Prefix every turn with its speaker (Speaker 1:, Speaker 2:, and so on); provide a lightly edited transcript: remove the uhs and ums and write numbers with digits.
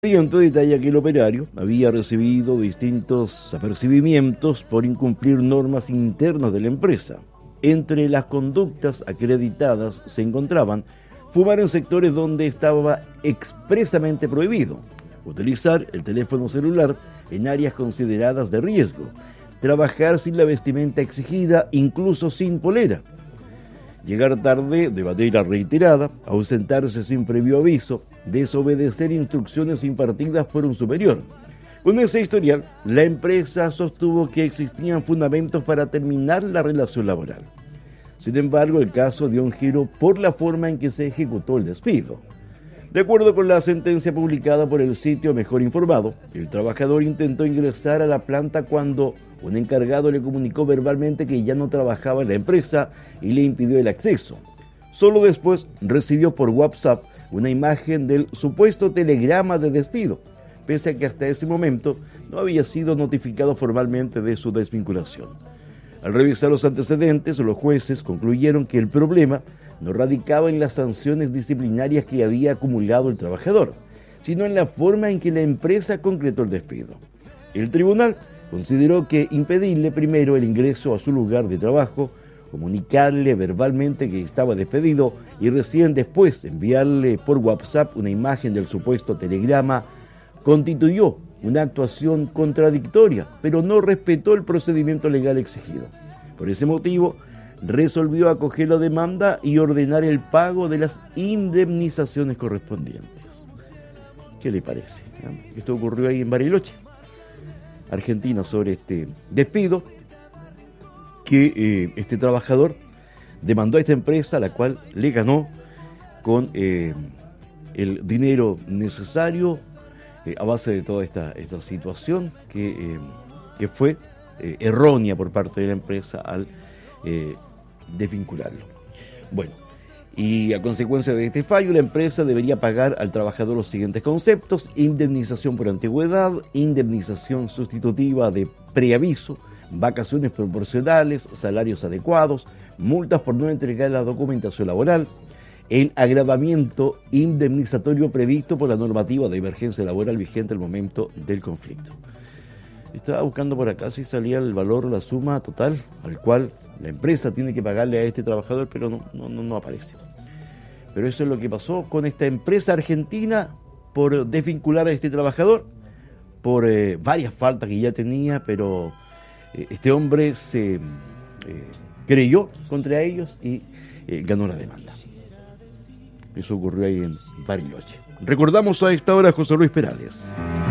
Speaker 1: Expediente detalla que el operario había recibido distintos apercibimientos por incumplir normas internas de la empresa. Entre las conductas acreditadas se encontraban fumar en sectores donde estaba expresamente prohibido, utilizar el teléfono celular en áreas consideradas de riesgo, trabajar sin la vestimenta exigida, incluso sin polera, llegar tarde de manera reiterada, ausentarse sin previo aviso, desobedecer instrucciones impartidas por un superior. Con ese historial, la empresa sostuvo que existían fundamentos para terminar la relación laboral. Sin embargo, el caso dio un giro por la forma en que se ejecutó el despido. De acuerdo con la sentencia publicada por el sitio Mejor Informado, el trabajador intentó ingresar a la planta cuando un encargado le comunicó verbalmente que ya no trabajaba en la empresa y le impidió el acceso. Solo después recibió por WhatsApp una imagen del supuesto telegrama de despido, pese a que hasta ese momento no había sido notificado formalmente de su desvinculación. Al revisar los antecedentes, los jueces concluyeron que el problema no radicaba en las sanciones disciplinarias que había acumulado el trabajador, sino en la forma en que la empresa concretó el despido. El tribunal consideró que impedirle primero el ingreso a su lugar de trabajo, comunicarle verbalmente que estaba despedido y recién después enviarle por WhatsApp una imagen del supuesto telegrama constituyó una actuación contradictoria, pero no respetó el procedimiento legal exigido. Por ese motivo, resolvió acoger la demanda y ordenar el pago de las indemnizaciones correspondientes. ¿Qué le parece? Esto ocurrió ahí en Bariloche, Argentina, sobre este despido que este trabajador demandó a esta empresa, la cual le ganó con el dinero necesario a base de toda esta situación que fue errónea por parte de la empresa al desvincularlo. Bueno, y a consecuencia de este fallo, la empresa debería pagar al trabajador los siguientes conceptos: indemnización por antigüedad, indemnización sustitutiva de preaviso, vacaciones proporcionales, salarios adecuados, multas por no entregar la documentación laboral, el agravamiento indemnizatorio previsto por la normativa de emergencia laboral vigente al momento del conflicto. Estaba buscando por acá si salía el valor, la suma total al cual la empresa tiene que pagarle a este trabajador, pero no aparece. Pero eso es lo que pasó con esta empresa argentina por desvincular a este trabajador por varias faltas que ya tenía, pero este hombre se creyó contra ellos y ganó la demanda. Eso ocurrió ahí en Bariloche. Recordamos a esta hora a José Luis Perales.